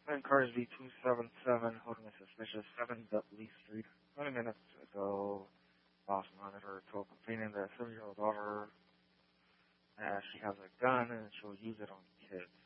I'm Cars V277 holding a suspicious 7 Dudley Street. 20 minutes ago, boss monitor told complaining that a 7-year-old daughter she has a gun and she'll use it on kids.